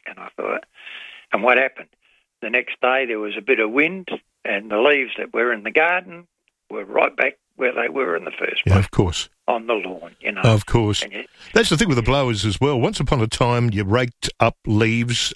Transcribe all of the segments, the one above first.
And I thought, and what happened? The next day there was a bit of wind, and the leaves that were in the garden were right back where they were in the first place. Yeah, of course. On the lawn, you know. Of course. That's the thing with the blowers as well. Once upon a time, you raked up leaves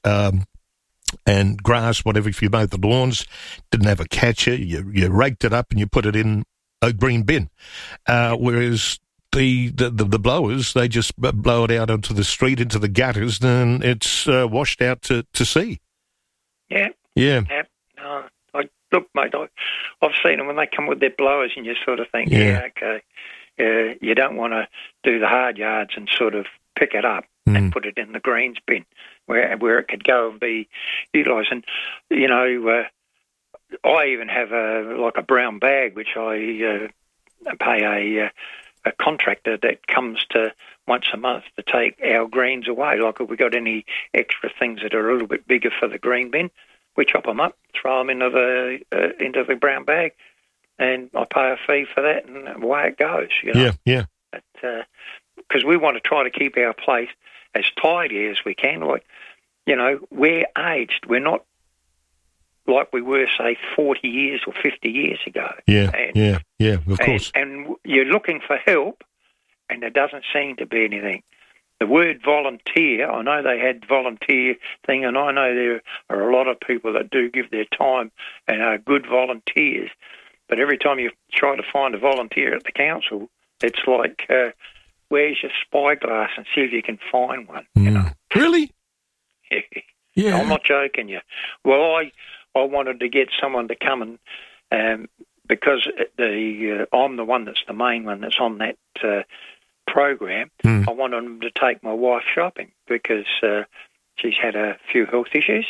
and grass, whatever, if you mowed the lawns, didn't have a catcher. You raked it up and you put it in a green bin. Whereas the blowers, they just blow it out onto the street, into the gutters, and it's washed out to sea. Yeah. Yeah. No, look, mate, I've seen them when they come with their blowers, and you sort of think, okay, you don't want to do the hard yards and sort of pick it up and put it in the greens bin where it could go and be utilised. And, you know, I even have a brown bag which I pay a contractor that comes to once a month to take our greens away. Like if we got any extra things that are a little bit bigger for the green bin, we chop them up, throw them into the brown bag, and I pay a fee for that, and away it goes. You know? Yeah. Because we want to try to keep our place as tidy as we can. Like, you know, we're aged. We're not like we were, say, 40 years or 50 years ago. Yeah, of course. And you're looking for help, and there doesn't seem to be anything. The word volunteer, I know they had volunteer thing, and I know there are a lot of people that do give their time and are good volunteers. But every time you try to find a volunteer at the council, it's like, where's your spyglass and see if you can find one? You know? Really? Yeah. I'm not joking you. Well, I wanted to get someone to come and because I'm the one that's the main one that's on that program. I wanted them to take my wife shopping because she's had a few health issues.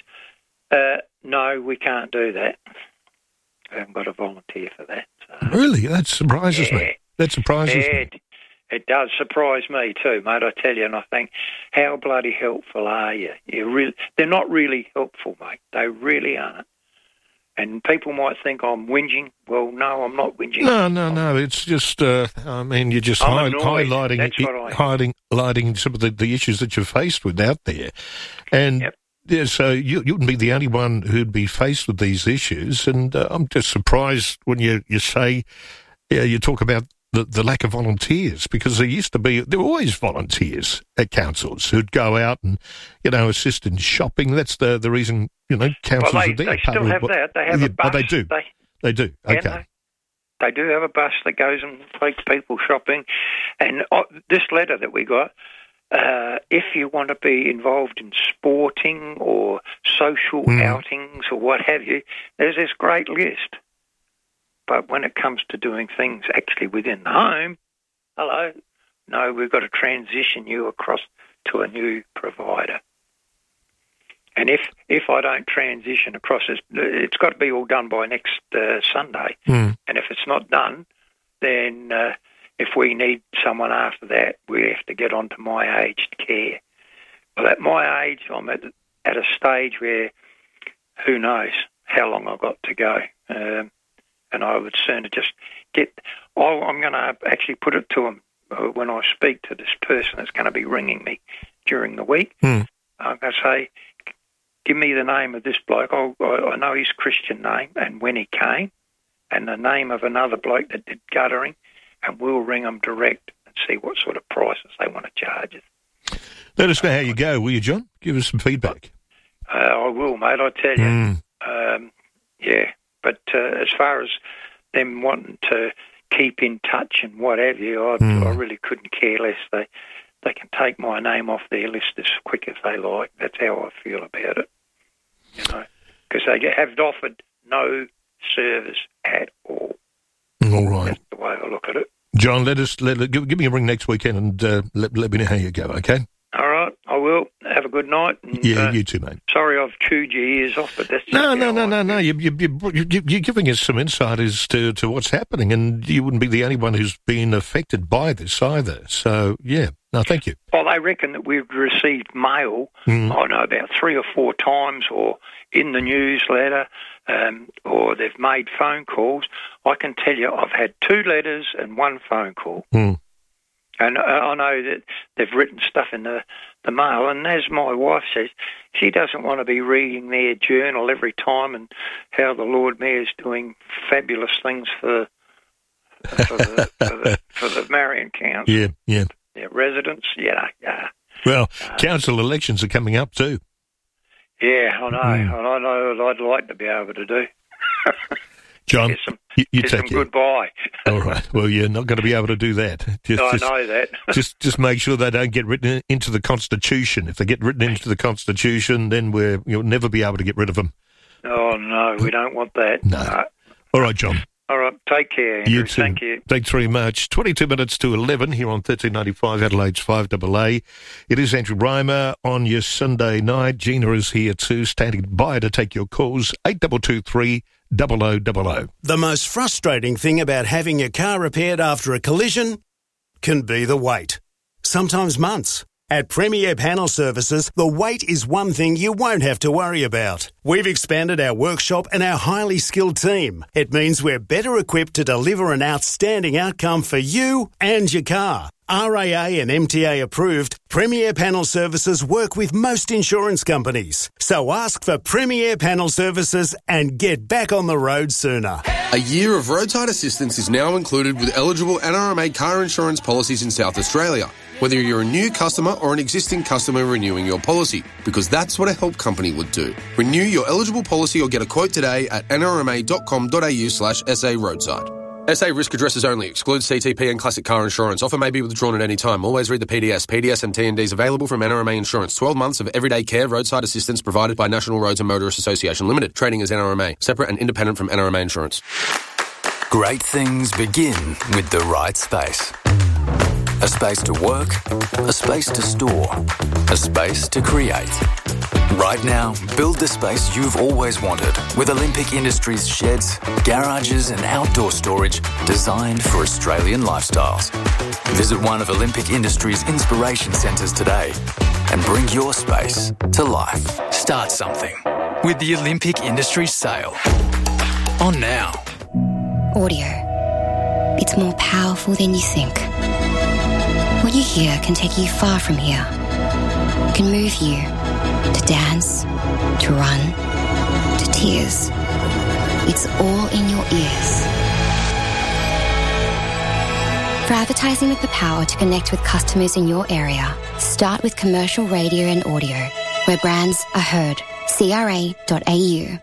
No, we can't do that. I haven't got a volunteer for that. So. Really? That surprises me. That surprises me. It does surprise me too, mate, I tell you, and I think, how bloody helpful are you? They're not really helpful, mate. They really aren't. And people might think I'm whinging. Well, no, I'm not whinging. No. It's just, you're just highlighting some of the issues that you're faced with out there. And so you wouldn't be the only one who'd be faced with these issues. And I'm just surprised when you say, you talk about the lack of volunteers, because there were always volunteers at councils who'd go out and, assist in shopping. That's the reason, councils are there. They still have that. They have a bus. Oh, they do. They do. Okay. They do have a bus that goes and takes people shopping. And this letter that we got, if you want to be involved in sporting or social outings or what have you, there's this great list. But when it comes to doing things actually within the home, no, we've got to transition you across to a new provider. And if I don't transition across, it's got to be all done by next Sunday. And if it's not done, then if we need someone after that, we have to get on to my aged care. Well, at my age, I'm at a stage where who knows how long I've got to go. And I would sooner just I'm going to actually put it to them when I speak to this person that's going to be ringing me during the week. I'm going to say, give me the name of this bloke. I know his Christian name and when he came, and the name of another bloke that did guttering, and we'll ring them direct and see what sort of prices they want to charge us. Let us know how you go, will you, John? Give us some feedback. I will, mate, I tell you. But as far as them wanting to keep in touch and what have you, I really couldn't care less. They can take my name off their list as quick as they like. That's how I feel about it. Because they have offered no service at all. All right. That's the way I look at it. John, give me a ring next weekend and let me know how you go, okay? All right, I will. Have a good night. And, you too, mate. Sorry I've chewed your ears off, but that's... No. You're giving us some insight as to what's happening, and you wouldn't be the only one who's been affected by this either. So, no, thank you. Well, they reckon that we've received mail, I know, about 3 or 4 times, or in the newsletter, or they've made phone calls. I can tell you I've had 2 letters and 1 phone call. And I know that they've written stuff in the the Mail, and as my wife says, she doesn't want to be reading their journal every time and how the Lord Mayor's doing fabulous things for the Marion Council. Yeah. Their residents, yeah. Well, council elections are coming up too. Yeah, I know. I know what I'd like to be able to do. John, you take some goodbye. All right. Well, you're not going to be able to do that. I know that. just make sure they don't get written into the Constitution. If they get written into the Constitution, then you'll never be able to get rid of them. Oh, no, we don't want that. No. All right, John. All right, take care, Andrew. You too. Thank you. Thanks very much. 22 minutes to 11 here on 1395 Adelaide's 5AA. It is Andrew Reimer on your Sunday night. Gina is here too, standing by to take your calls. 8223 0000. The most frustrating thing about having your car repaired after a collision can be the wait. Sometimes months. At Premier Panel Services, the wait is one thing you won't have to worry about. We've expanded our workshop and our highly skilled team. It means we're better equipped to deliver an outstanding outcome for you and your car. RAA and MTA approved, Premier Panel Services work with most insurance companies. So ask for Premier Panel Services and get back on the road sooner. A year of roadside assistance is now included with eligible NRMA car insurance policies in South Australia, whether you're a new customer or an existing customer renewing your policy, because that's what a help company would do. Renew your eligible policy or get a quote today at nrma.com.au/SA roadside. SA risk addresses only. Excludes CTP and classic car insurance. Offer may be withdrawn at any time. Always read the PDS. PDS and T&Ds available from NRMA Insurance. 12 months of everyday care, roadside assistance provided by National Roads and Motorists Association Limited. Trading as NRMA. Separate and independent from NRMA Insurance. Great things begin with the right space. A space to work, a space to store, a space to create. Right now, build the space you've always wanted with Olympic Industries sheds, garages and outdoor storage designed for Australian lifestyles. Visit one of Olympic Industries' inspiration centres today and bring your space to life. Start something with the Olympic Industries sale. On now. Audio. It's more powerful than you think. What you hear can take you far from here. It can move you to dance, to run, to tears. It's all in your ears. For advertising with the power to connect with customers in your area, start with commercial radio and audio, where brands are heard. CRA.au.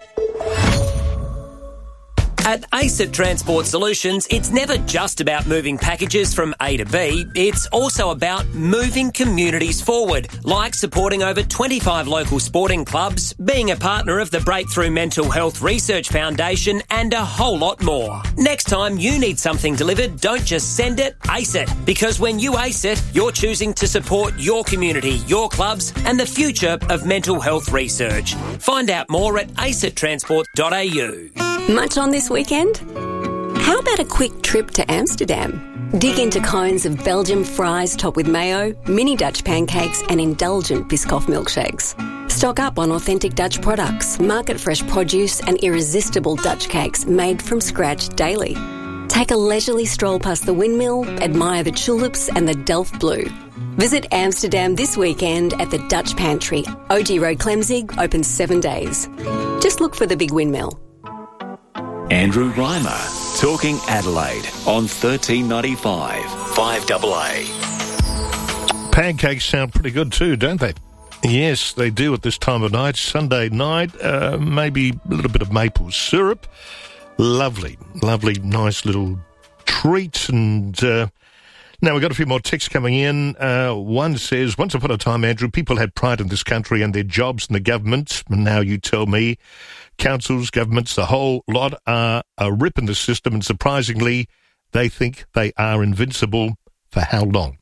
At ACET Transport Solutions, it's never just about moving packages from A to B. It's also about moving communities forward, like supporting over 25 local sporting clubs, being a partner of the Breakthrough Mental Health Research Foundation, and a whole lot more. Next time you need something delivered, don't just send it, ace it. Because when you ace it, you're choosing to support your community, your clubs, and the future of mental health research. Find out more at acettransport.au. Much on this weekend? How about a quick trip to Amsterdam? Dig into cones of Belgian fries topped with mayo, mini Dutch pancakes and indulgent Biscoff milkshakes. Stock up on authentic Dutch products, market fresh produce and irresistible Dutch cakes made from scratch daily. Take a leisurely stroll past the windmill, admire the tulips and the Delft Blue. Visit Amsterdam this weekend at the Dutch Pantry, OG Road Clemzig, open 7 days. Just look for the big windmill. Andrew Reimer, talking Adelaide on 1395 5AA. Pancakes sound pretty good too, don't they? Yes, they do at this time of night. Sunday night, maybe a little bit of maple syrup. Lovely, nice little treat. And now we've got a few more texts coming in. One says, once upon a time, Andrew, people had pride in this country and their jobs and the government. And now you tell me, councils, governments, the whole lot are a rip in the system, and surprisingly, they think they are invincible. For how long?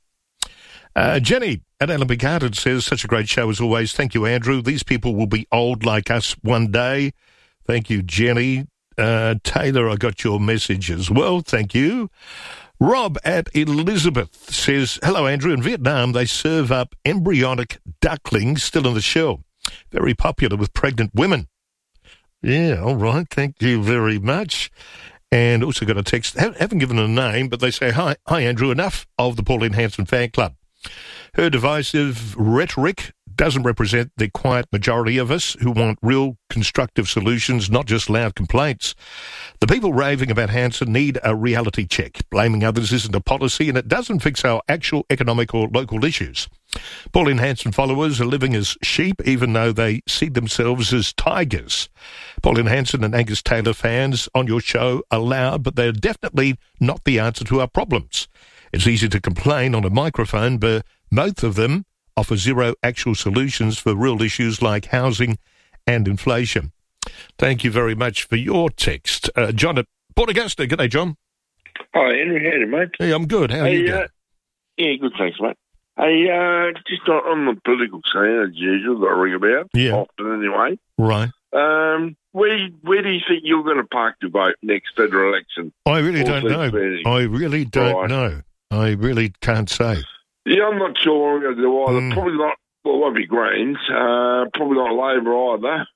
Jenny at Allenby Garden says, such a great show as always. Thank you, Andrew. These people will be old like us one day. Thank you, Jenny. Taylor, I got your message as well. Thank you. Rob at Elizabeth says, hello, Andrew. In Vietnam, they serve up embryonic ducklings still in the shell. Very popular with pregnant women. Yeah, all right. Thank you very much. And also got a text, haven't given a name, but they say, hi, Andrew, enough of the Pauline Hanson fan club. Her divisive rhetoric doesn't represent the quiet majority of us who want real constructive solutions, not just loud complaints. The people raving about Hanson need a reality check. Blaming others isn't a policy, and it doesn't fix our actual economic or local issues. Pauline Hanson followers are living as sheep, even though they see themselves as tigers. Pauline Hanson and Angus Taylor fans on your show are loud, but they're definitely not the answer to our problems. It's easy to complain on a microphone, but both of them offer zero actual solutions for real issues like housing and inflation. Thank you very much for your text. John at Port Augusta. G'day, John. Hi, Henry. How are you, mate? Hey, I'm good. How are you going? Yeah, good, thanks, mate. Hey, just on the political scene, as usual, that I ring about. Yeah. Often, anyway. Right. Where do you think you're going to park your vote next federal election? I really don't know. I really don't know. I really can't say. Yeah, I'm not sure what I'm going to do either. Probably not, well, it won't be Greens. Probably not Labor either.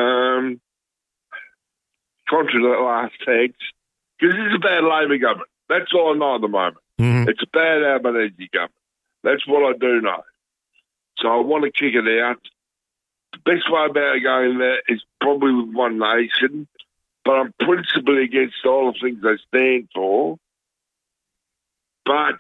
Contrary to that last text. Because it's a bad Labor government. That's all I know at the moment. Mm-hmm. It's a bad Albanese government. That's what I do know. So I want to kick it out. The best way about going there is probably with One Nation. But I'm principally against all the things they stand for. But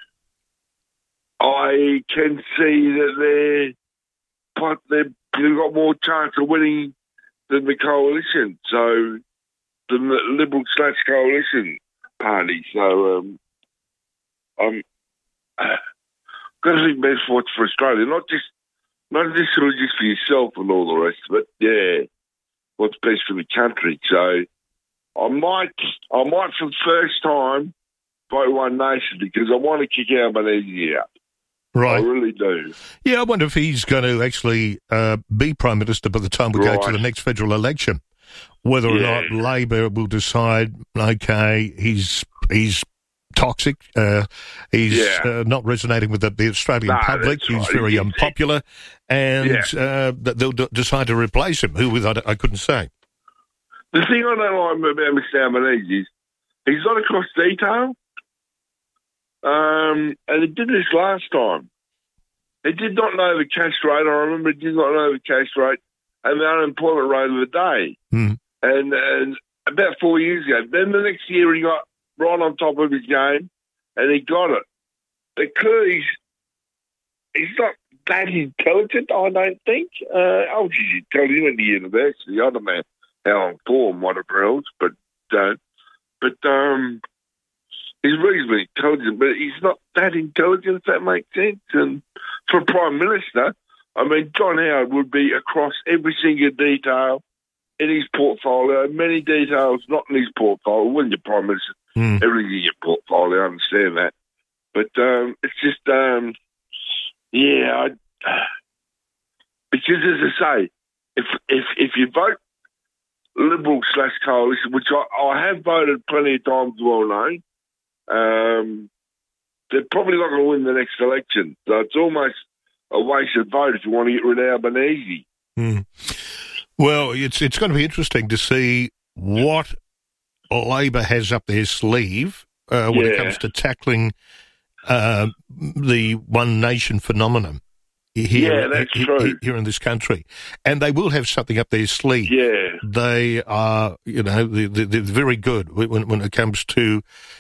I can see that they've got more chance of winning than the coalition, so than the Liberal/Coalition party. So I'm going to think best for Australia, not necessarily just for yourself and all the rest of it. Yeah, what's best for the country. So I might for the first time vote One Nation because I want to kick Albanese out. Right. I really do. Yeah, I wonder if he's going to actually be Prime Minister by the time we go to the next federal election. Whether or not Labor will decide, okay, he's toxic, he's not resonating with the Australian public, he's very unpopular, and they'll decide to replace him. Who with, I couldn't say. The thing I don't like about Mr. Albanese is he's not across detail. And he did this last time. He did not know the cash rate. I remember he did not know the cash rate and the unemployment rate of the day. Mm. And about 4 years ago. Then the next year he got right on top of his game and he got it. But clearly he's not that intelligent, I don't think. He's intelligent. He went to university. I don't know how long for and whatever else, but he's reasonably intelligent, but he's not that intelligent, if that makes sense. And for a Prime Minister, I mean, John Howard would be across every single detail in his portfolio, many details not in his portfolio. When you're Prime Minister, everything in your portfolio, I understand that. But it's just, because as I say, if you vote Liberal/Coalition, which I have voted plenty of times, well known, they're probably not going to win the next election. So it's almost a waste of vote if you want to get rid of Albanese. Well, it's going to be interesting to see what Labor has up their sleeve when it comes to tackling the One Nation phenomenon here in this country. And they will have something up their sleeve. Yeah. They are, they're very good when it comes to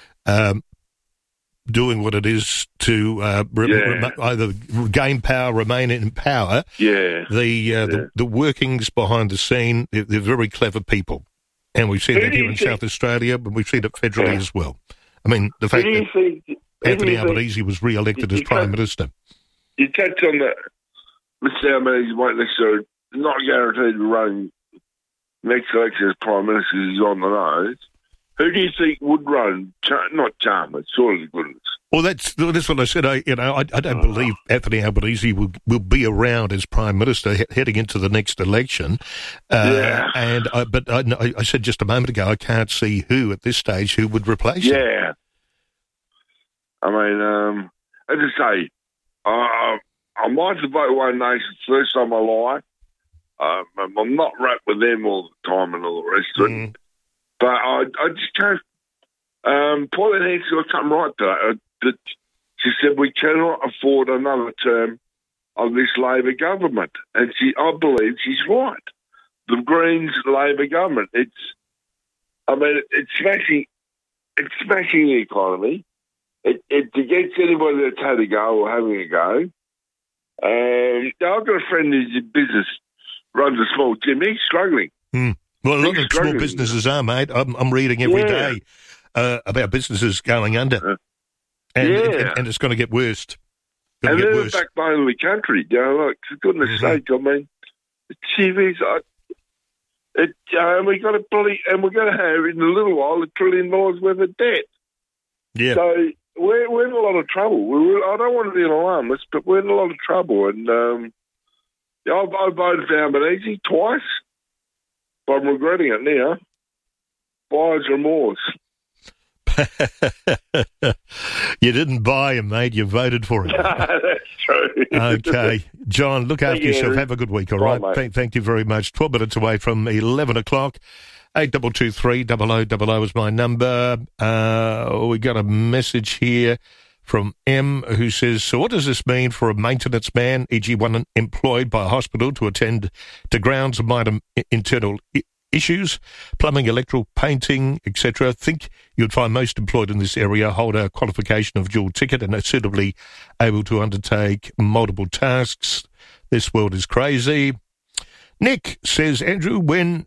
doing what it is to either gain power, remain in power. Yeah. The workings behind the scene, they're very clever people. And we've seen that here in South Australia, but we've seen it federally as well. I mean, the fact that Anthony Albanese was re-elected as Prime Minister. You touched on that. Mr. Albanese won't necessarily, not guaranteed to run next election as Prime Minister, he's on the nose. Who do you think would run? Not Chalmers, surely goodness. Well, that's what I said. I don't believe Anthony Albanese will be around as Prime Minister heading into the next election. But I said just a moment ago, I can't see who at this stage who would replace him. Yeah. I mean, as I say, I might have voted One Nation first time in my life. I'm not wrapped with them all the time and all the rest of it. But I just can't. Pauline Hanson's got something right to that. She said, we cannot afford another term of this Labor government. And I believe she's right. The Greens Labor government, it's smashing the economy. It's against anybody that's had a go or having a go. I've got a friend who's in business, runs a small gym. He's struggling. Well, a lot of small businesses are, mate. I'm reading every day about businesses going under. And it's going to get worse. And they're the backbone of the country. You know, like, for goodness sake, I mean, the TV's... we're going to have, in a little while, $1 trillion worth of debt. Yeah. So we're in a lot of trouble. I don't want to be an alarmist, but we're in a lot of trouble. And I voted for Albanese twice, but I'm regretting it now. Buyer's remorse. You didn't buy him, mate. You voted for him. That's true. Okay. John, look after yourself. Andrew. Have a good week, all right? Thank you very much. 12 minutes away from 11 o'clock. 8223 0000 is my number. We got a message here from M who says, so what does this mean for a maintenance man, e.g. one employed by a hospital to attend to grounds of minor internal issues, plumbing, electrical, painting, etc.? Think you'd find most employed in this area hold a qualification of dual ticket and are suitably able to undertake multiple tasks. This world is crazy. Nick says, Andrew, when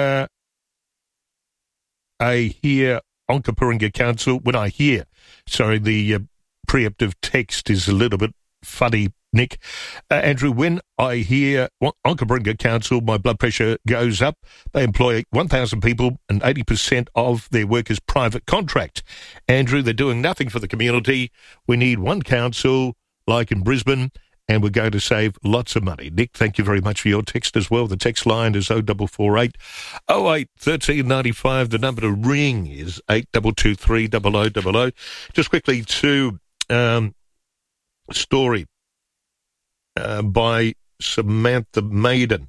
I hear Onkaparinga Council, the preemptive text is a little bit funny, Nick. Andrew, when I hear Onkaparinga Council, my blood pressure goes up. They employ 1,000 people and 80% of their work is private contract. Andrew, they're doing nothing for the community. We need one council like in Brisbane, and we're going to save lots of money. Nick, thank you very much for your text as well. The text line is 0448 08 1395. The number to ring is 8223 0000. Just quickly to story by Samantha Maiden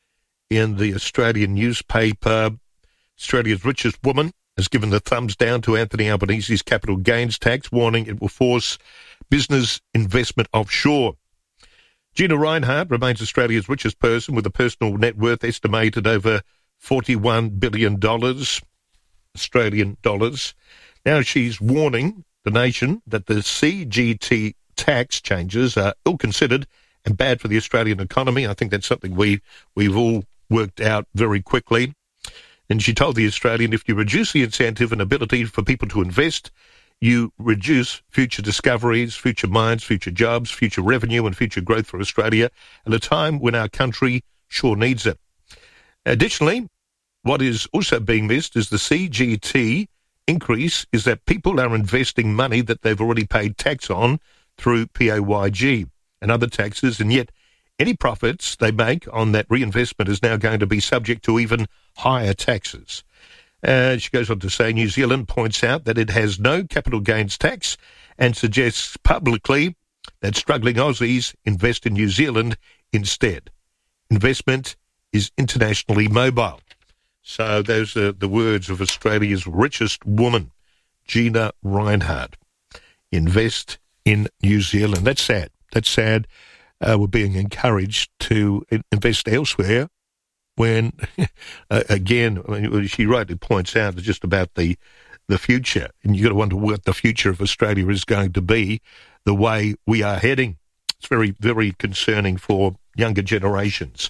in the Australian newspaper. Australia's richest woman has given the thumbs down to Anthony Albanese's capital gains tax, warning it will force business investment offshore. Gina Rinehart remains Australia's richest person with a personal net worth estimated over $41 billion, Australian dollars. Now she's warning the nation that the CGT tax changes are ill-considered and bad for the Australian economy. I think that's something we've all worked out very quickly. And she told the Australian, if you reduce the incentive and ability for people to invest, you reduce future discoveries, future mines, future jobs, future revenue and future growth for Australia at a time when our country sure needs it. Additionally, what is also being missed is the CGT increase is that people are investing money that they've already paid tax on through PAYG and other taxes, and yet any profits they make on that reinvestment is now going to be subject to even higher taxes. She goes on to say New Zealand points out that it has no capital gains tax and suggests publicly that struggling Aussies invest in New Zealand instead. Investment is internationally mobile. So those are the words of Australia's richest woman, Gina Rinehart. Invest in New Zealand. That's sad. That's sad. We're being encouraged to invest elsewhere when, again, she rightly points out just about the future, and you've got to wonder what the future of Australia is going to be, the way we are heading. It's very, very concerning for younger generations.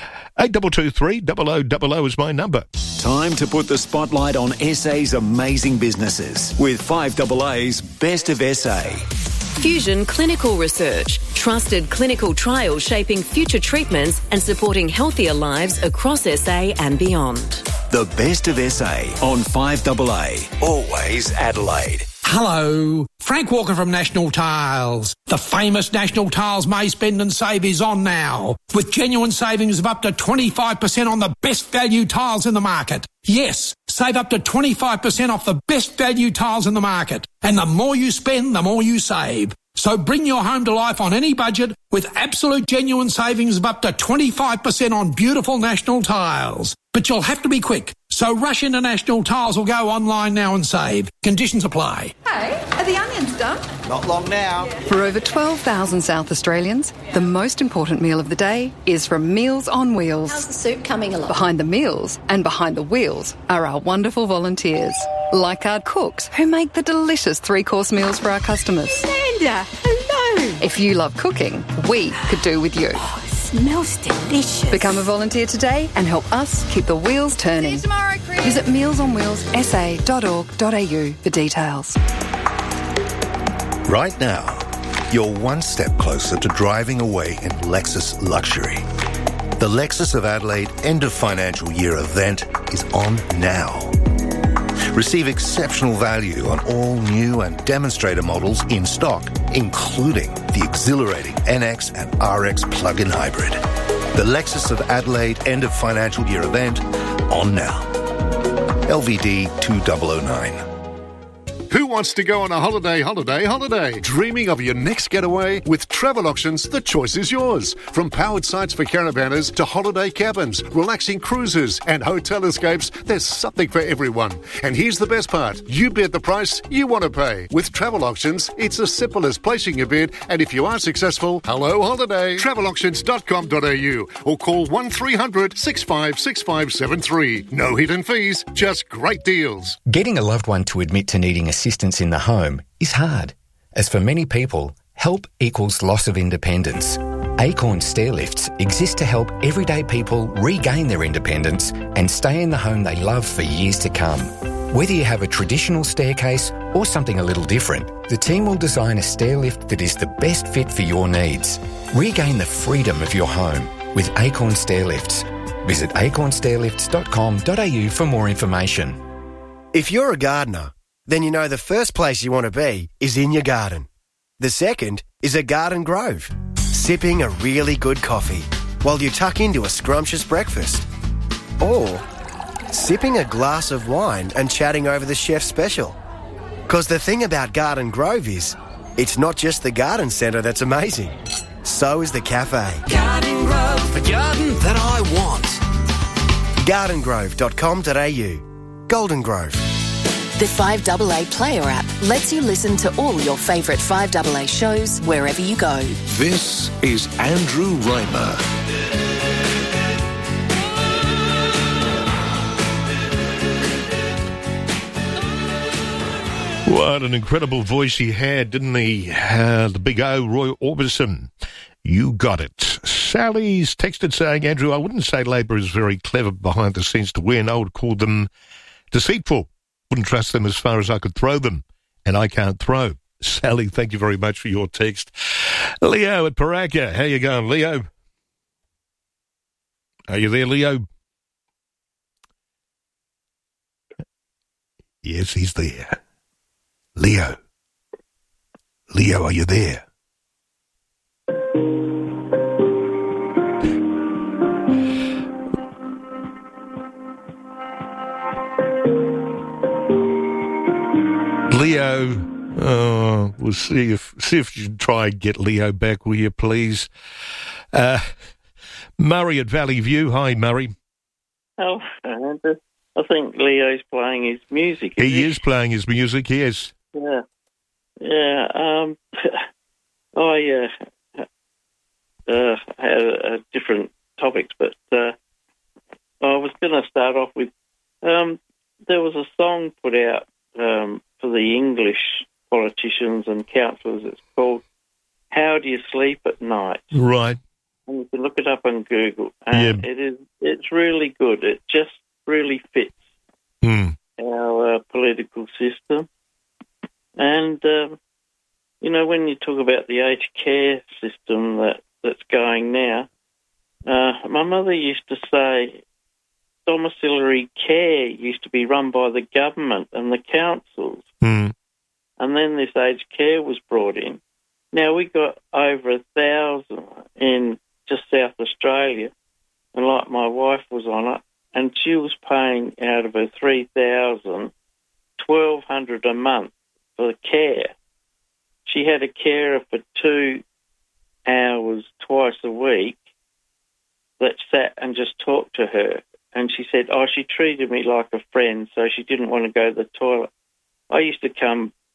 8223 0000 is my number. Time to put the spotlight on SA's amazing businesses with 5AA's Best of SA. Fusion Clinical Research, trusted clinical trials shaping future treatments and supporting healthier lives across SA and beyond. The Best of SA on 5AA, always Adelaide. Hello, Frank Walker from National Tiles. The famous National Tiles May Spend and Save is on now, with genuine savings of up to 25% on the best value tiles in the market. Yes, save up to 25% off the best value tiles in the market. And the more you spend, the more you save. So bring your home to life on any budget with absolute genuine savings of up to 25% on beautiful National Tiles. But you'll have to be quick. So rush into National Tiles or go online now and save. Conditions apply. Hey, are the onions almost done? Not long now. For over 12,000 South Australians, the most important meal of the day is from Meals on Wheels. How's the soup coming along? Behind the meals and behind the wheels are our wonderful volunteers, like our cooks who make the delicious 3-course meals for our customers. Amanda, hello. If you love cooking, we could do with you. Oh, it smells delicious. Become a volunteer today and help us keep the wheels turning. See you tomorrow, Chris. Visit mealsonwheelsa.org.au for details. Right now, you're one step closer to driving away in Lexus luxury. The Lexus of Adelaide end of financial year event is on now. Receive exceptional value on all new and demonstrator models in stock, including the exhilarating NX and RX plug-in hybrid. The Lexus of Adelaide end of financial year event on now. LVD 2009. Who wants to go on a holiday? Dreaming of your next getaway? With Travel Auctions, the choice is yours. From powered sites for caravanners to holiday cabins, relaxing cruises and hotel escapes, there's something for everyone. And here's the best part. You bid the price you want to pay. With Travel Auctions, it's as simple as placing your bid, and if you are successful, hello holiday. Travelauctions.com.au or call 1300 656573. No hidden fees, just great deals. Getting a loved one to admit to needing assistance in the home is hard, as for many people, help equals loss of independence. Acorn Stairlifts exist to help everyday people regain their independence and stay in the home they love for years to come. Whether you have a traditional staircase or something a little different, the team will design a stairlift that is the best fit for your needs. Regain the freedom of your home with Acorn Stairlifts. Visit acornstairlifts.com.au for more information. If you're a gardener, then you know the first place you want to be is in your garden. The second is a garden grove, sipping a really good coffee while you tuck into a scrumptious breakfast. Or sipping a glass of wine and chatting over the chef's special. Because the thing about Garden Grove is, it's not just the garden centre that's amazing. So is the cafe. Garden Grove, the garden that I want. gardengrove.com.au. Golden Grove. The 5AA Player app lets you listen to all your favourite 5AA shows wherever you go. This is Andrew Raymer. What an incredible voice he had, didn't he? The big O, Roy Orbison. You got it. Sally's texted saying, Andrew, I wouldn't say Labor is very clever behind the scenes to win. I would call them deceitful. Wouldn't trust them as far as I could throw them, and I can't throw. Sally, thank you very much for your text. Leo at Paraka, how you going, Leo? Are you there, Leo? Yes, he's there. Leo, are you there? Leo, we'll see if you can try and get Leo back, will you, please? Murray at Valley View. Hi, Murray. Oh, I think Leo's playing his music. He is playing his music, yes. Yeah. I had different topics, but I was going to start off with there was a song put out for the English politicians and councillors. It's called "How Do You Sleep at Night?" Right. And you can look it up on Google. And it's really good. It just really fits our political system. And, when you talk about the aged care system that's going now, my mother used to say domiciliary care used to be run by the government and the councils. And then this aged care was brought in. Now, we got over 1,000 in just South Australia, and like my wife was on it, and she was paying out of her 3,000, 1,200 a month for the care. She had a carer for 2 hours twice a week that sat and just talked to her. And she said, she treated me like a friend, so she didn't want to go to the toilet. I used to come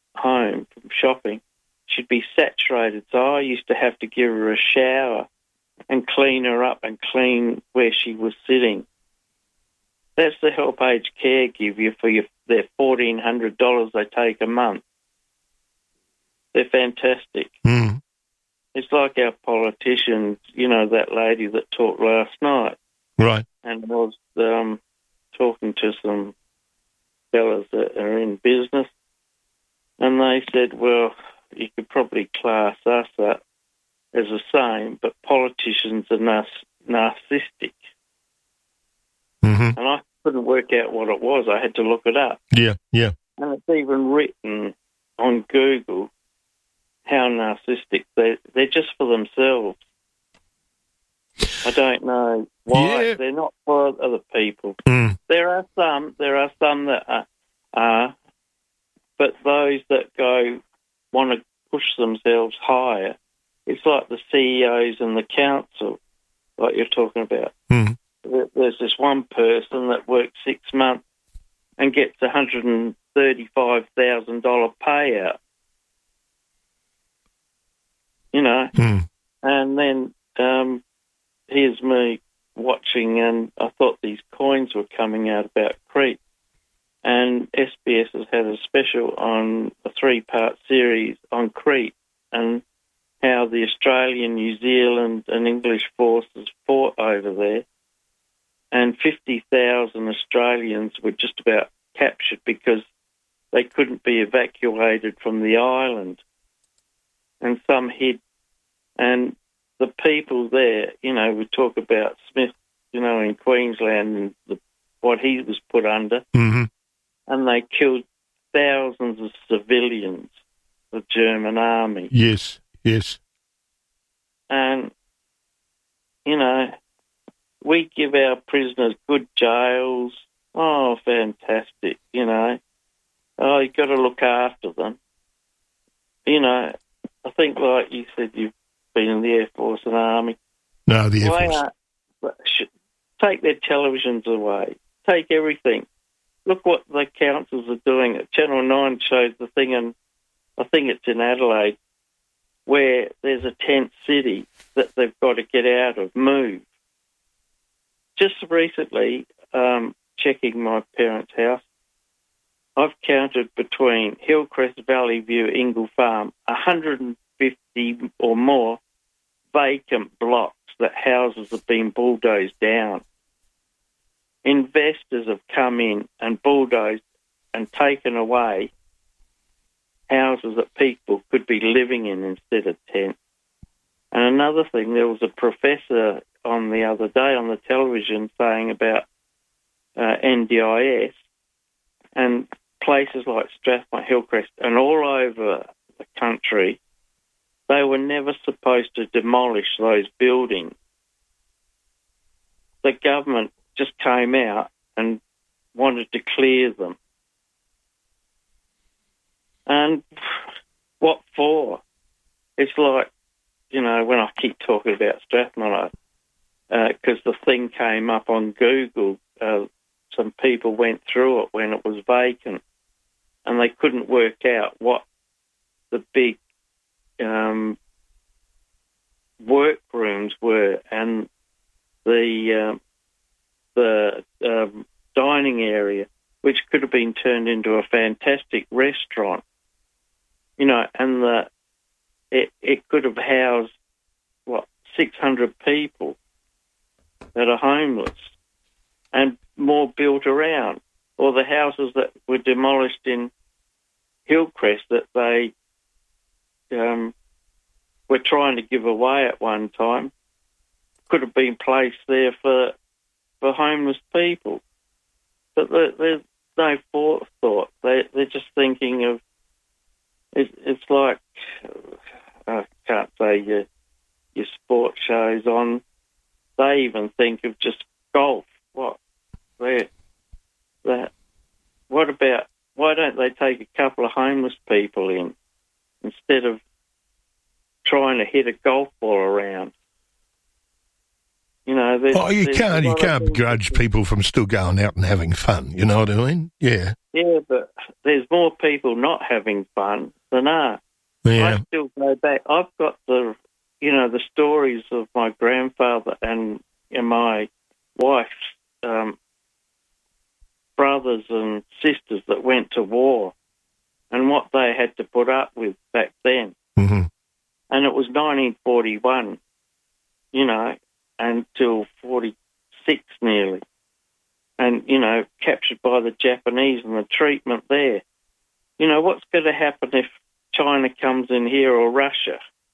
home from shopping, she'd be saturated. So I used to have to give her a shower and clean her up and clean where she was sitting. That's the Help Aged Care give you for their $1,400 they take a month. They're fantastic. Mm. It's like our politicians, you know, that lady that talked last night. Right. And was talking to some fellas that are in business, and they said, well, you could probably class us up as the same, but politicians are narcissistic. Mm-hmm. And I couldn't work out what it was. I had to look it up. Yeah, yeah. And it's even written on Google how narcissistic they're just for themselves. I don't know why. Yeah. They're not for other people. Mm. There are some that are, but those that want to push themselves higher, it's like the CEOs and the council, like you're talking about. Mm. There's this one person that works 6 months and gets $135,000 payout. You know, and then here's me watching, and I thought these coins were coming out about Crete. And SBS has had a special on a 3-part series on Crete and how the Australian, New Zealand and English forces fought over there. And 50,000 Australians were just about captured because they couldn't be evacuated from the island. And some hid. And the people there, you know, we talk about Smith, you know, in Queensland and what he was put under. Mm-hmm. And they killed thousands of civilians, the German army. Yes, yes. And, you know, we give our prisoners good jails. Oh, fantastic, you know. Oh, you've got to look after them. You know, I think, like you said, you've been in the Air Force and Army. No, the Air Force. Take their televisions away. Take everything. Look what the councils are doing. Channel 9 shows the thing, and I think it's in Adelaide, where there's a tent city that they've got to get out of, move. Just recently, checking my parents' house, I've counted between Hillcrest, Valley View, Ingle Farm, 150 or more vacant blocks that houses have been bulldozed down. Investors have come in and bulldozed and taken away houses that people could be living in instead of tents. And another thing, there was a professor on the other day on the television saying about NDIS and places like Strathmore, Hillcrest, and all over the country, they were never supposed to demolish those buildings. The government just came out and wanted to clear them. And what for? It's like, you know, when I keep talking about Strathmore, because the thing came up on Google, some people went through it when it was vacant, and they couldn't work out what the big workrooms were, and the dining area, which could have been turned into a fantastic restaurant, you know, and it could have housed 600 people that are homeless, and more built around. Or the houses that were demolished in Hillcrest that they were trying to give away at one time could have been placed there for homeless people. But there's no forethought. They're just thinking of, it's like, I can't say your sport shows on, they even think of just golf. Why don't they take a couple of homeless people in instead of trying to hit a golf ball around? You know, you can't begrudge people from still going out and having fun. You know what I mean? Yeah. Yeah, but there's more people not having fun than are. Yeah. I still go back. I've got the stories of my grandfather and my wife's brothers and sisters that went to war and what they had to put up with back then. Mm-hmm. And it was 1941, until 46 nearly. And, captured by the Japanese and the treatment there. What's going to happen if China comes in here or Russia?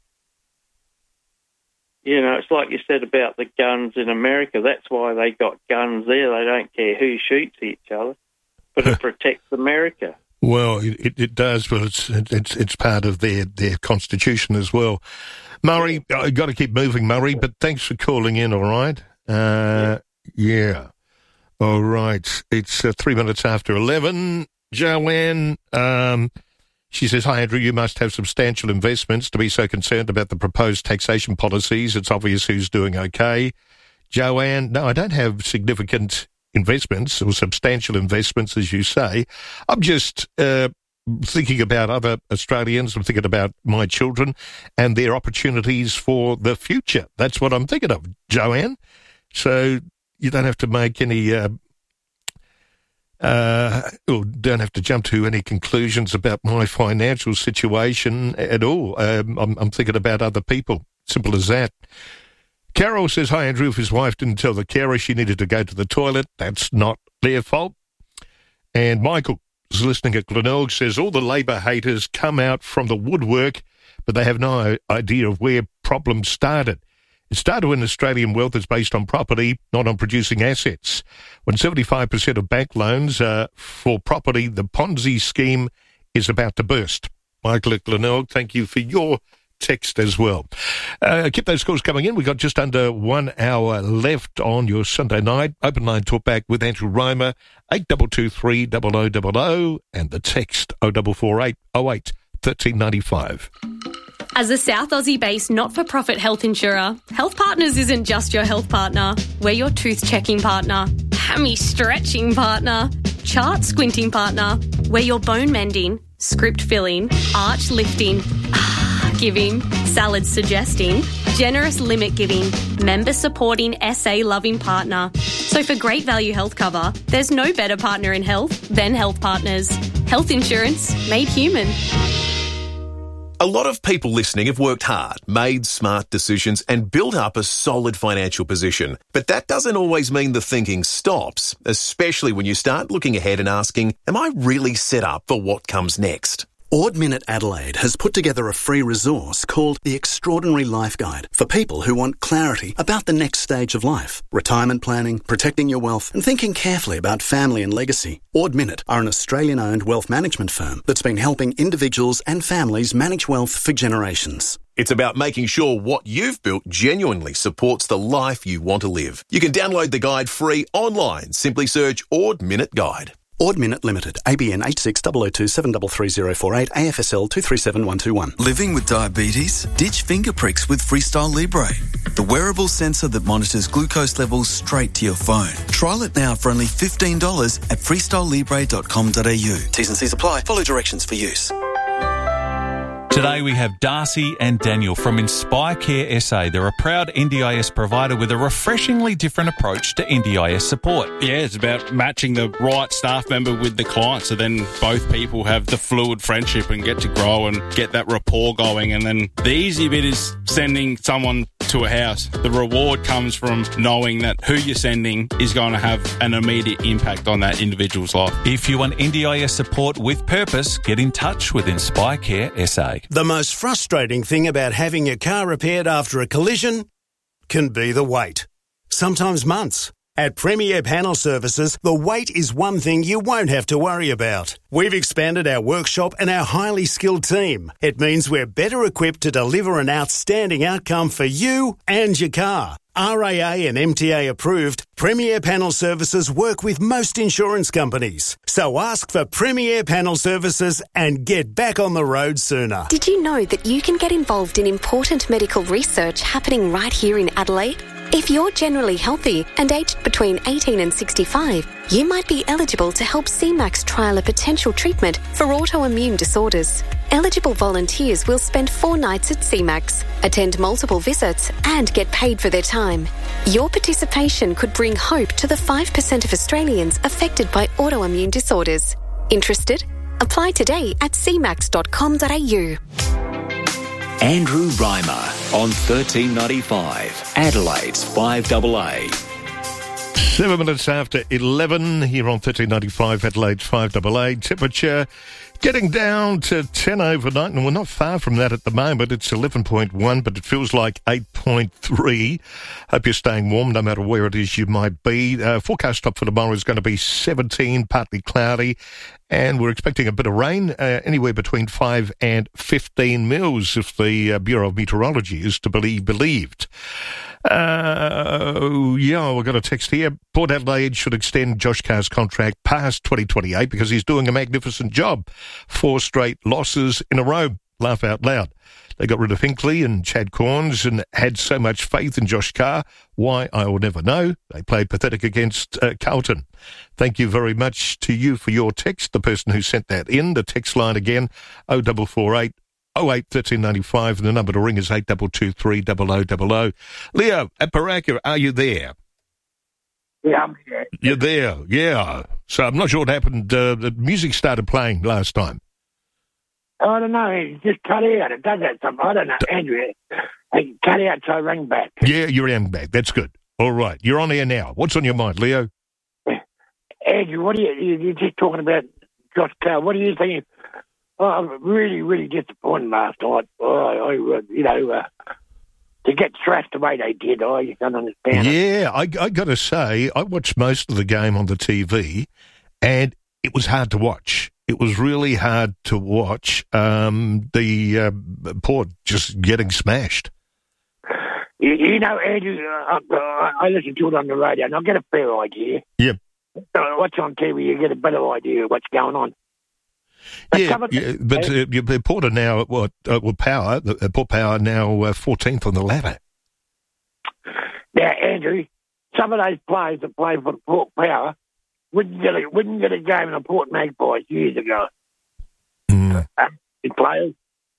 It's like you said about the guns in America. That's why they got guns there. They don't care who shoots each other, but it protects America. Well, it does, but it's part of their constitution as well. Murray, I've got to keep moving, Murray, but thanks for calling in, all right? Yeah. All right. It's 3 minutes after 11. Joanne, she says, "Hi, Andrew, you must have substantial investments to be so concerned about the proposed taxation policies. It's obvious who's doing okay." Joanne, no, I don't have significant investments or substantial investments, as you say. I'm just thinking about other Australians. I'm thinking about my children and their opportunities for the future. That's what I'm thinking of, Joanne. So you don't have to make any... or don't have to jump to any conclusions about my financial situation at all. I'm thinking about other people. Simple as that. Carol says, "Hi, Andrew. If his wife didn't tell the carer she needed to go to the toilet, that's not their fault." And Michael is listening at Glenelg, says, "All the Labor haters come out from the woodwork, but they have no idea of where problems started. It started when Australian wealth is based on property, not on producing assets. When 75% of bank loans are for property, the Ponzi scheme is about to burst." Michael at Glenelg, thank you for your text as well. Keep those calls coming in. We've got just under 1 hour left on your Sunday night. Open line talk back with Andrew Reimer, 8223 0000, and the text 0448 08 1395. As a South Aussie-based not-for-profit health insurer, Health Partners isn't just your health partner. We're your tooth-checking partner, hammy-stretching partner, chart-squinting partner. We're your bone-mending, script-filling, arch-lifting, giving, salad-suggesting, generous limit-giving, member-supporting, SA-loving partner. So for great value health cover, there's no better partner in health than Health Partners. Health insurance made human. A lot of people listening have worked hard, made smart decisions and built up a solid financial position. But that doesn't always mean the thinking stops, especially when you start looking ahead and asking, am I really set up for what comes next? Ord Minnett Adelaide has put together a free resource called The Extraordinary Life Guide for people who want clarity about the next stage of life, retirement planning, protecting your wealth and thinking carefully about family and legacy. Ord Minnett are an Australian-owned wealth management firm that's been helping individuals and families manage wealth for generations. It's about making sure what you've built genuinely supports the life you want to live. You can download the guide free online. Simply search Ord Minnett Guide. Ord Minnett Limited, ABN 860027 733 AFSL 237121. Living with diabetes? Ditch finger pricks with Freestyle Libre, the wearable sensor that monitors glucose levels straight to your phone. Trial it now for only $15 at freestylelibre.com.au. T's and C's apply. Follow directions for use. Today we have Darcy and Daniel from Inspire Care SA. They're a proud NDIS provider with a refreshingly different approach to NDIS support. Yeah, it's about matching the right staff member with the client, so then both people have the fluid friendship and get to grow and get that rapport going. And then the easy bit is sending someone to a house. The reward comes from knowing that who you're sending is going to have an immediate impact on that individual's life. If you want NDIS support with purpose, get in touch with Inspire Care SA. The most frustrating thing about having your car repaired after a collision can be the wait. Sometimes months. At Premier Panel Services, the wait is one thing you won't have to worry about. We've expanded our workshop and our highly skilled team. It means we're better equipped to deliver an outstanding outcome for you and your car. RAA and MTA approved, Premier Panel Services work with most insurance companies. So ask for Premier Panel Services and get back on the road sooner. Did you know that you can get involved in important medical research happening right here in Adelaide? If you're generally healthy and aged between 18 and 65, you might be eligible to help CMAX trial a potential treatment for autoimmune disorders. Eligible volunteers will spend 4 nights at CMAX, attend multiple visits and get paid for their time. Your participation could bring hope to the 5% of Australians affected by autoimmune disorders. Interested? Apply today at cmax.com.au. Andrew Reimer on 1395, Adelaide's 5AA. 7 minutes after 11 here on 1395, Adelaide's 5AA. Temperature getting down to 10 overnight, and we're not far from that at the moment. It's 11.1, but it feels like 8.3. Hope you're staying warm no matter where it is you might be. Forecast top for tomorrow is going to be 17, partly cloudy, and we're expecting a bit of rain, anywhere between 5 and 15 mils if the Bureau of Meteorology is to be believed. We've got a text here. Port Adelaide should extend Josh Carr's contract past 2028 because he's doing a magnificent job. 4 straight losses in a row. Laugh out loud. They got rid of Hinkley and Chad Corns and had so much faith in Josh Carr. Why, I will never know. They played pathetic against Carlton. Thank you very much to you for your text, the person who sent that in. The text line again, 0448 08 1395, and the number to ring is 8223 0000. Leo, at Paraka, are you there? Yeah, I'm here. You're there, yeah. So I'm not sure what happened. The music started playing last time. I don't know. It just cut out. It does that sometimes. I don't know, Andrew. It cut out, so I rang back. Yeah, you rang back. That's good. All right. You're on air now. What's on your mind, Leo? Andrew, what are you're just talking about Josh Carr. What are you thinking? Oh, I'm really, really disappointed last night. To get thrashed the way they did, I don't understand. Yeah, I got to say, I watched most of the game on the TV, and it was hard to watch. It was really hard to watch. The Port just getting smashed. You know, Andrew, I listen to it on the radio, and I get a fair idea. Yep. Watch on TV, you get a better idea of what's going on. But Port are now at what? Port Power now 14th on the ladder. Now, Andrew, some of those players that play for Port Power wouldn't get a game in the Port Magpies years ago. Players,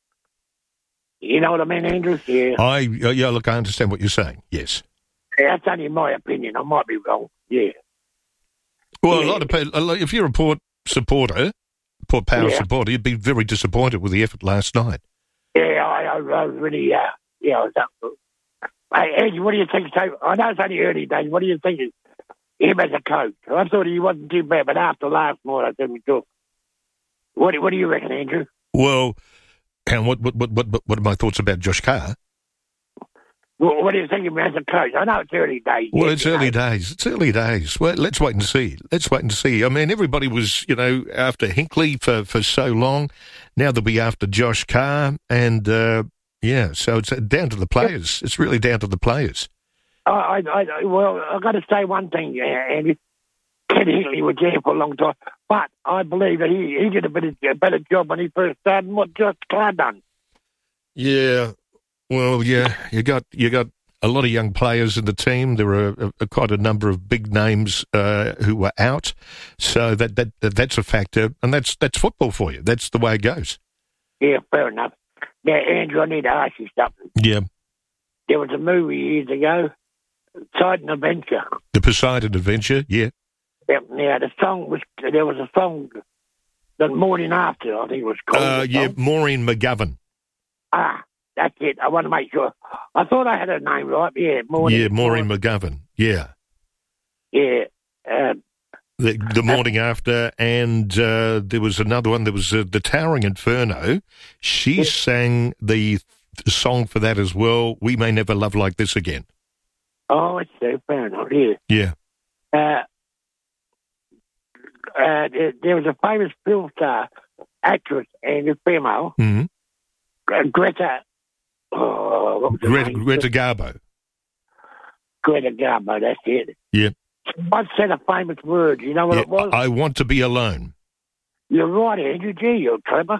you know what I mean, Andrew? Yeah. Look, I understand what you're saying. Yes. Yeah, that's only my opinion. I might be wrong. Yeah. Well, a lot of people. If you're a Port supporter. Port Power supporter, you'd be very disappointed with the effort last night. Yeah, I was really, I was up. Hey, Angie, what do you think? I know it's only early days. What do you think of him as a coach? I thought he wasn't too bad, but after last night, I said we talk. What do you reckon, Andrew? Well, and what are my thoughts about Josh Carr? Well, what do you think of him as a coach? I know it's early days. Well, it's early days. It's early days. Well, let's wait and see. I mean, everybody was, after Hinkley for so long. Now they'll be after Josh Carr. And, so it's down to the players. It's really down to the players. I've got to say one thing, Andy. Ken Hinkley was there for a long time. But I believe that he did a better job when he first started than what Josh Carr done. Yeah. Well, yeah, you got a lot of young players in the team. There were quite a number of big names who were out, so that's a factor, and that's football for you. That's the way it goes. Yeah, fair enough. Now, Andrew, I need to ask you something. Yeah. There was a movie years ago, Poseidon Adventure. The Poseidon Adventure, yeah. Now, there was a song, The Morning After, I think it was called. Maureen McGovern. That's it. I want to make sure. I thought I had her name right. Yeah, Maureen. Yeah, Maureen McGovern. Yeah. Yeah. The Morning After, and there was another one. There was the Towering Inferno. She sang the song for that as well. We May Never Love Like This Again. Oh, it's so fair enough. Yeah. Yeah. There was a famous film star, actress, and a female. Mm-hmm. Greta Garbo. Greta Garbo, that's it. Yeah. Once said a famous word. You know what it was? I want to be alone. You're right, Andrew. Gee, you're clever.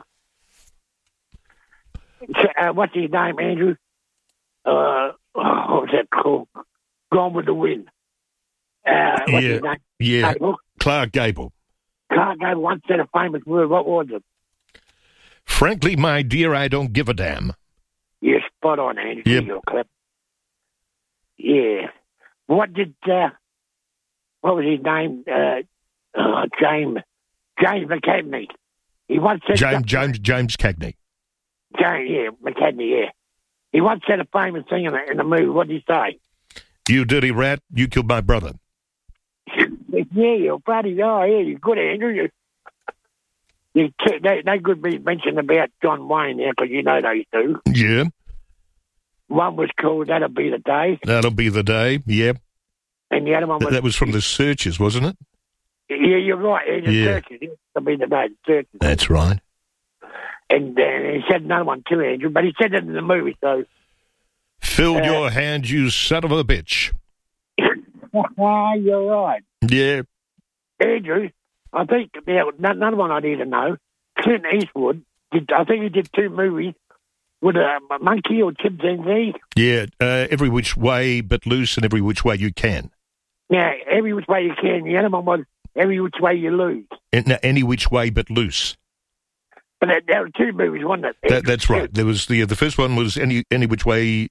What's his name, Andrew? What was that called? Gone with the Wind. What's his name? Yeah. Clark Gable. Clark Gable once said a famous word. What was it? Frankly, my dear, I don't give a damn. Yeah, spot on, Andy. Yep. Your clip. Yeah. What did, what was his name? James McCadney. He once said James Cagney. McCadney, yeah. He once said a famous thing in the movie. What did he say? You dirty rat, you killed my brother. Yeah, your buddy. Oh, yeah, you're good, Andrew. They could be mentioned about John Wayne there, because you know those two. Yeah. One was called That'll Be the Day. That'll Be the Day, yeah. And the other one was... That was from The Searchers, wasn't it? Yeah, you're right. The Searchers. That'll Be the Day, The Searchers. That's right. And he said another one too, Andrew, but he said it in the movie, so... Filled your hand, you son of a bitch. You're right. Yeah. Andrew, I think another one I need to know. Clint Eastwood, I think he did 2 movies with a monkey or chimpanzee. Yeah, Every Which Way But Loose and Every Which Way You Can. Yeah, Every Which Way You Can. The other one was Every Which Way You Lose. Any Which Way But Loose. But there were 2 movies, wasn't it? That's right. There was the first one was Any Which Way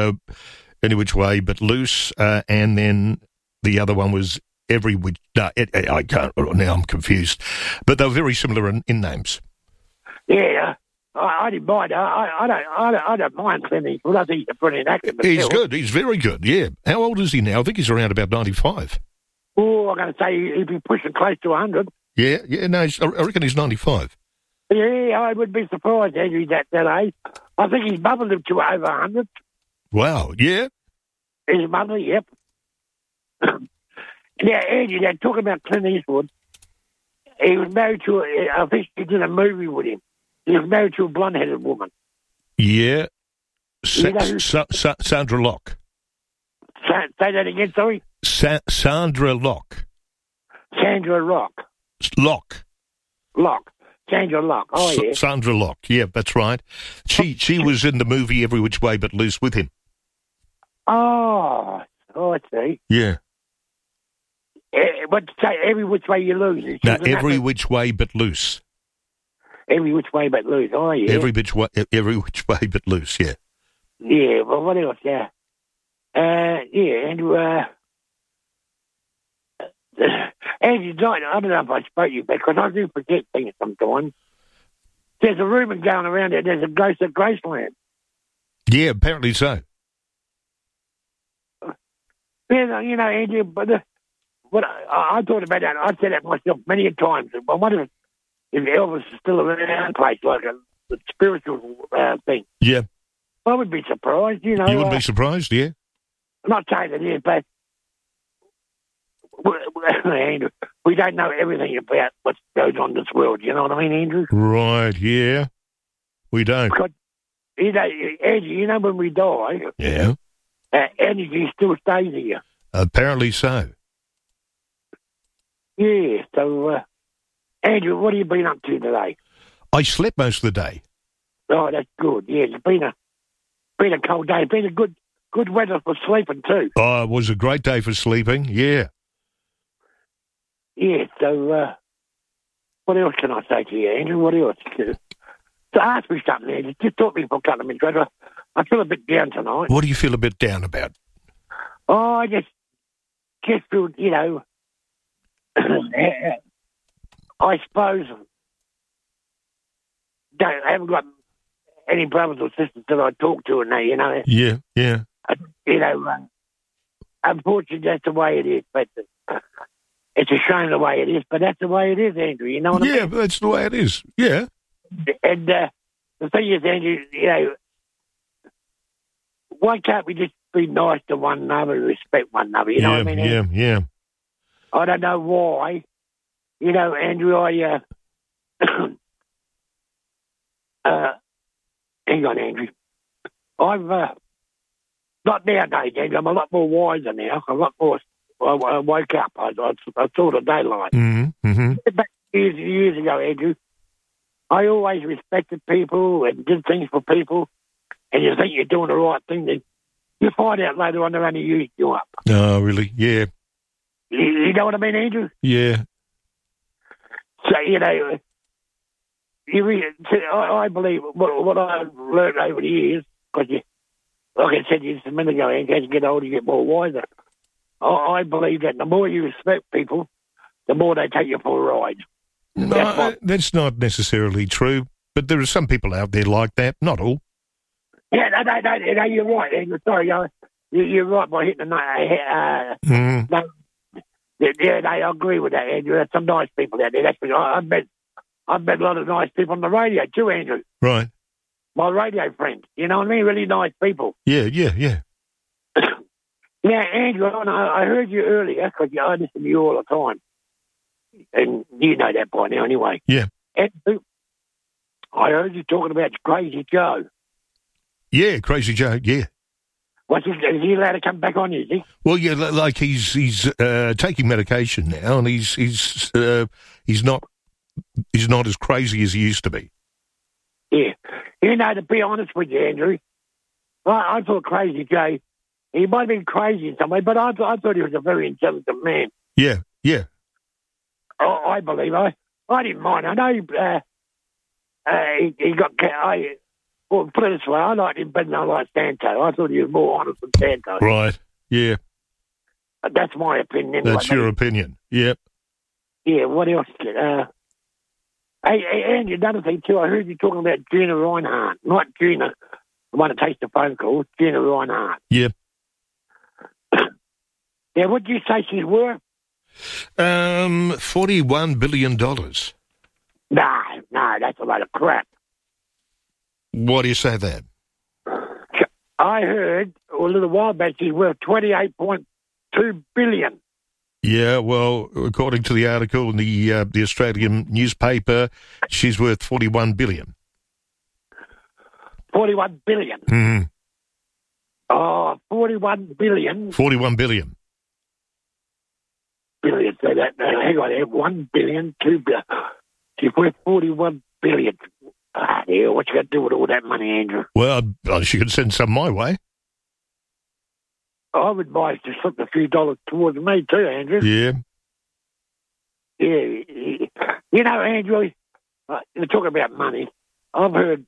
But Loose, and then the other one was Every Which... No, I can't... Now I'm confused. But they were very similar in names. Yeah, I didn't mind. I don't mind Clint Eastwood. I think he's a brilliant actor. He's good. He's very good, yeah. How old is he now? I think he's around about 95. Oh, I'm going to say he'd be pushing close to 100. Yeah, no, I reckon he's 95. Yeah, I would be surprised, Andrew, that age. I think his mother lived to over 100. Wow, yeah? His mother, yep. Now, Andrew, they're talking about Clint Eastwood. He was married to, I think she did a movie with him. He was married to a blonde-headed woman. Yeah. Sandra Locke. Say that again, sorry? Sandra Locke. Sandra Locke. Locke. Sandra Locke. Oh, yeah. Sandra Locke. Yeah, that's right. She was in the movie Every Which Way But Loose with him. Oh, I see. Yeah. But say Every Which Way You Lose. No, Every Which Way But Loose. Every Which Way But Loose. Oh, yeah. Every which way but loose. Yeah. Yeah. Well, what else? Yeah. Andrew. Andrew, I don't know if I spoke to you because I do forget things sometimes. There's a rumour going around that there's a ghost at Graceland. Yeah, apparently so. Yeah, you know, Andrew, but what I thought about that. I said that myself many a times. I wonder if Elvis is still around the place, like a spiritual thing. Yeah. I would be surprised, you know. You wouldn't be surprised, yeah? I'm not saying it is, but Andrew, we don't know everything about what goes on in this world. You know what I mean, Andrew? Right, yeah. We don't. Because, you know, Andrew, you know when we die, yeah, energy still stays here. Apparently so. Yeah, so, Andrew, what have you been up to today? I slept most of the day. Oh, that's good. Yeah, it's been a cold day. It's been a good weather for sleeping too. Oh, it was a great day for sleeping, yeah. Yeah, so, what else can I say to you, Andrew? What else? So ask me something, Andrew. Just talk to me for a couple of minutes. I feel a bit down tonight. What do you feel a bit down about? Oh, I just feel, you know, I suppose I haven't got any brothers or sisters that I talk to and that, you know. Yeah. You know, unfortunately, that's the way it is, but it's a shame the way it is, but that's the way it is, Andrew, you know what I mean? Yeah, that's the way it is, yeah. And the thing is, Andrew, you know, why can't we just be nice to one another and respect one another, you know what I mean? Yeah. I don't know why. You know, Andrew, hang on, Andrew. I've, not nowadays, Andrew, I'm a lot more wiser now. A lot more, I woke up. I saw the daylight. Mm-hmm. Back years ago, Andrew, I always respected people and did things for people, and you think you're doing the right thing, then You find out later on they're only using you up. Oh, really? Yeah. You know what I mean, Andrew? Yeah. So, I believe what I've learned over the years, because like I said just a minute ago, Andrew, as you get older, you get more wiser. I believe that the more you respect people, the more they take you for a ride. No, that's not necessarily true, but there are some people out there like that, not all. Yeah, no, you're right, Andrew. Sorry, you're right by hitting the note. Yeah, I agree with that, Andrew. There's some nice people out there. That's I've met a lot of nice people on the radio too, Andrew. Right. My radio friends, you know what I mean? Really nice people. Yeah. Yeah, Andrew, I heard you earlier, because I listen to you all the time. And you know that by now anyway. Yeah. Andrew, I heard you talking about Crazy Joe. Yeah, Crazy Joe, yeah. Is he allowed to come back on, is he? Well, yeah, like he's taking medication now, and he's not as crazy as he used to be. Yeah. To be honest with you, Andrew, I thought Crazy Joe, he might have been crazy in some way, but I thought he was a very intelligent man. Yeah. I believe. I didn't mind. I know he got... Well, put it this way, I liked him better than I liked Santo. I thought he was more honest than Santo. Right, yeah. That's my opinion. That's your opinion, yep. Yeah, what else? Hey, Andy, another thing too, I heard you talking about Gina Reinhardt. Not Gina, the one that takes the phone calls, Gina Reinhardt. Yep. Yeah, what did you say she's worth? $41 billion. No, that's a lot of crap. Why do you say that? I heard a little while back she's worth $28.2 billion. Yeah, well, according to the article in the Australian newspaper, she's worth $41 billion. $41 billion? Mm-hmm. Oh, $41 billion? $41 billion. Billion, so that, hang on there, $1 billion, $2 billion. She's worth $41 billion. Yeah, what you got to do with all that money, Andrew? Well, she could send some my way. I would advise to slip a few dollars towards me too, Andrew. Yeah. Yeah. Andrew, you're talking about money. I think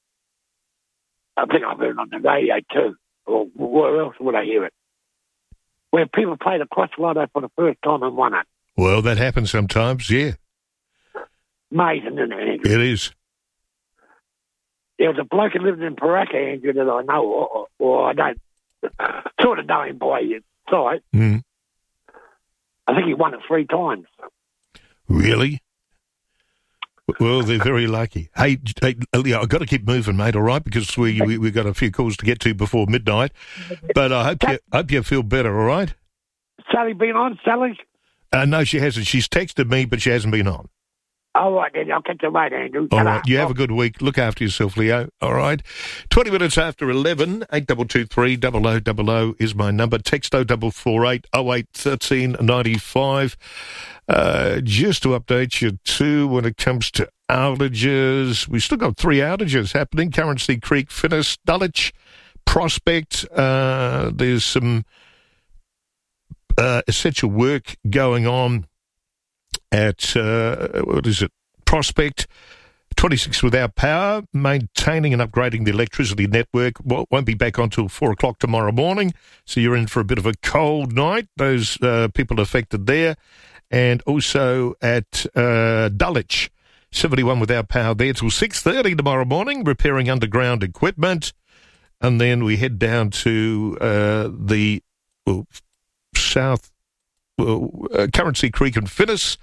I've heard it on the radio too. Or where else would I hear it? Where people play the Cross Lotto for the first time and won it. Well, that happens sometimes, yeah. Amazing, isn't it, Andrew? It is. There was a bloke who lived in Paraka, Andrew, that I know, or I don't sort of know him by sight. Mm. I think he won it 3 times. Really? Well, they're very lucky. Hey, I've got to keep moving, mate, all right, because we've got a few calls to get to before midnight. But I hope you feel better, all right? Sally been on, Sally? No, she hasn't. She's texted me, but she hasn't been on. All right, then. I'll catch you later, Andrew. All right. You have a good week. Look after yourself, Leo. All right. 20 minutes after 11, 8223 0000 is my number. Text 0448 08 13 95. Just to update you, too, when it comes to outages, we've still got 3 outages happening. Currency Creek, Finnis, Dulwich, Prospect. There's some essential work going on at, Prospect, 26 without power, maintaining and upgrading the electricity network. Won't be back on till 4 o'clock tomorrow morning, so you're in for a bit of a cold night, those people affected there. And also at Dulwich, 71 without power there till 6:30 tomorrow morning, repairing underground equipment. And then we head down to the south, Currency Creek and Finnis,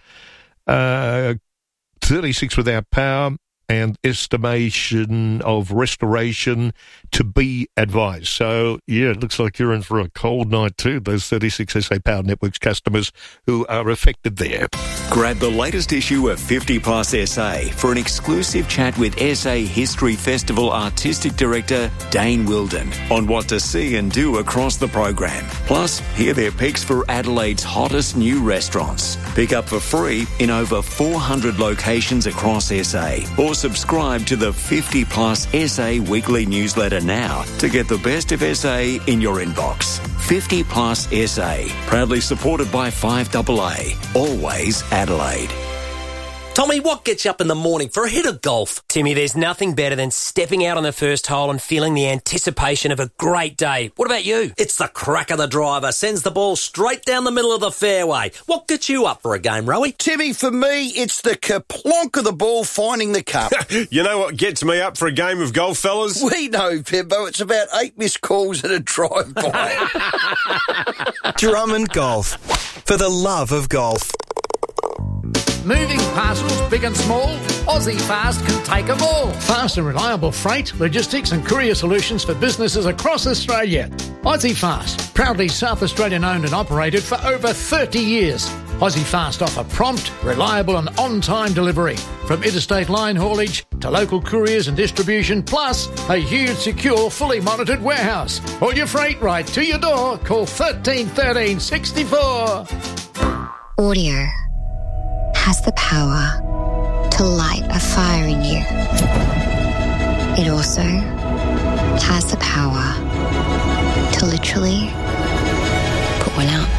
36 without power, and estimation of restoration to be advised. So, yeah, it looks like you're in for a cold night too, those 36 SA Power Networks customers who are affected there. Grab the latest issue of 50 Plus SA for an exclusive chat with SA History Festival Artistic Director Dane Wilden on what to see and do across the program. Plus, hear their picks for Adelaide's hottest new restaurants. Pick up for free in over 400 locations across SA or subscribe to the 50 Plus SA weekly newsletter now to get the best of SA in your inbox. 50 Plus SA, proudly supported by 5AA, always Adelaide. Tommy, what gets you up in the morning for a hit of golf? Timmy, there's nothing better than stepping out on the first hole and feeling the anticipation of a great day. What about you? It's the crack of the driver, sends the ball straight down the middle of the fairway. What gets you up for a game, Rowie? Timmy, for me, it's the kerplonk of the ball finding the cup. You know what gets me up for a game of golf, fellas? We know, Pimbo. It's about 8 missed calls and a drive-by. Drummond Golf. For the love of golf. Moving parcels, big and small, Aussie Fast can take them all. Fast and reliable freight, logistics and courier solutions for businesses across Australia. Aussie Fast, proudly South Australian owned and operated for over 30 years. Aussie Fast offer prompt, reliable and on-time delivery. From interstate line haulage to local couriers and distribution, plus a huge, secure, fully monitored warehouse. All your freight right to your door. Call 13 13 64. Audio has the power to light a fire in you. It also has the power to literally put one out.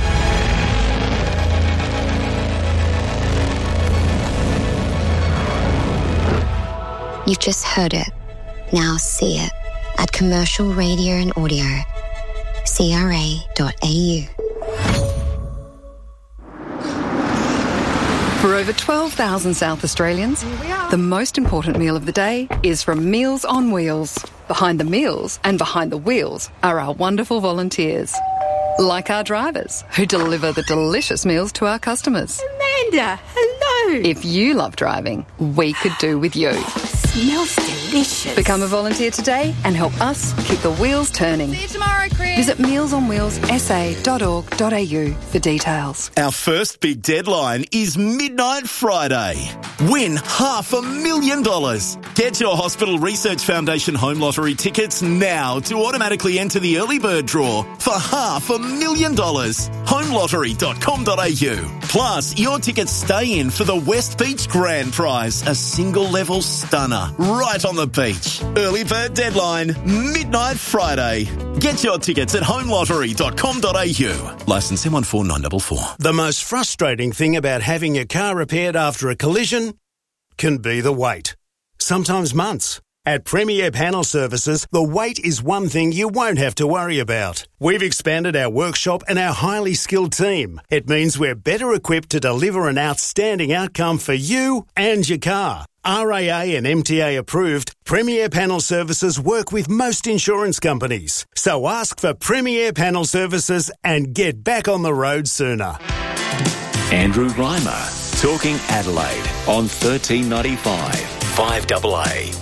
You've just heard it. Now see it at Commercial Radio and Audio, CRA.au. For over 12,000 South Australians, the most important meal of the day is from Meals on Wheels. Behind the meals and behind the wheels are our wonderful volunteers, like our drivers who deliver the delicious meals to our customers. Amanda, hello. If you love driving, we could do with you. Smells delicious. Become a volunteer today and help us keep the wheels turning. See you tomorrow, Chris. Visit mealsonwheelsa.org.au for details. Our first big deadline is Midnight Friday. Win $500,000. Get your Hospital Research Foundation Home Lottery tickets now to automatically enter the early bird draw for $500,000. Homelottery.com.au. Plus, your tickets stay in for the West Beach Grand Prize, a single level stunner right on the beach. Early bird deadline, Midnight Friday. Get your tickets at homelottery.com.au. Licence M14944. The most frustrating thing about having your car repaired after a collision can be the wait. Sometimes months. At Premier Panel Services, the wait is one thing you won't have to worry about. We've expanded our workshop and our highly skilled team. It means we're better equipped to deliver an outstanding outcome for you and your car. RAA and MTA approved, Premier Panel Services work with most insurance companies. So ask for Premier Panel Services and get back on the road sooner. Andrew Reimer, talking Adelaide on 1395 5AA.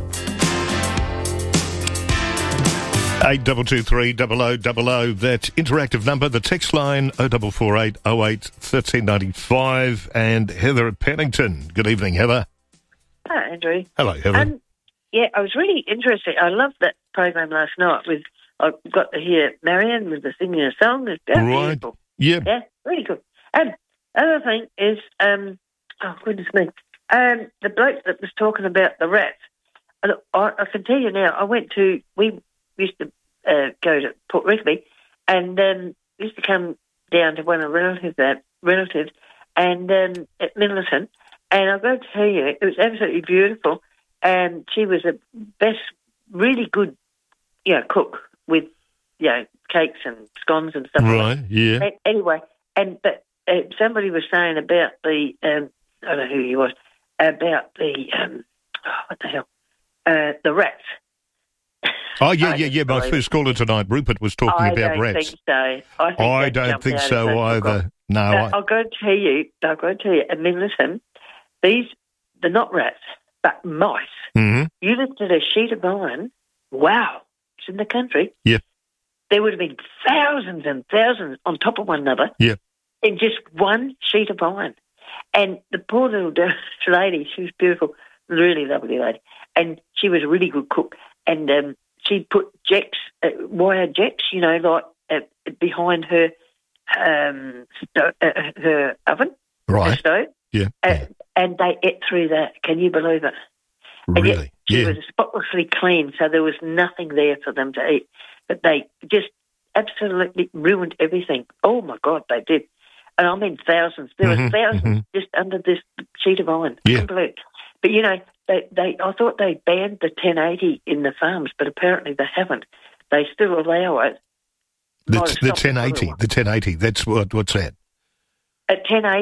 8223 0000, that interactive number, the text line 0448 08 1395, and Heather at Pennington. Good evening, Heather. Hi, Andrew. Hello, Heather. Yeah, I was really interested. I loved that program last night. I got to hear Marianne with the singing a song. It's beautiful. Yep. Yeah, really good. Other thing is, oh goodness me, the bloke that was talking about the rats. I can tell you now. We used to go to Port Rigby, and used to come down to one of the relatives, and at Middleton. And I've got to tell you, it was absolutely beautiful. And she was the best, really good, cook with, cakes and scones and stuff. Right, yeah. And anyway, but somebody was saying about the, I don't know who he was, about the, what the hell, the rats. Oh, yeah. My first caller tonight, Rupert, was talking about rats. I don't think so either. No. I've got to tell you, at Middleton, they're not rats, but mice. Mm-hmm. You lifted a sheet of iron, wow, it's in the country. Yeah. There would have been thousands and thousands on top of one another. Yeah. In just one sheet of iron. And the poor little lady, she was beautiful, really lovely lady. And she was a really good cook. And she put wire jacks, behind her her oven, right? Her stove. Yeah. And they ate through that. Can you believe it? Really? She was spotlessly clean, so there was nothing there for them to eat. But they just absolutely ruined everything. Oh, my God, they did. And I mean thousands. There were thousands just under this sheet of iron. Yeah. Complete. But, you know, I thought they banned the 1080 in the farms, but apparently they haven't. They still allow it. The 1080, that's what's that? At 1080.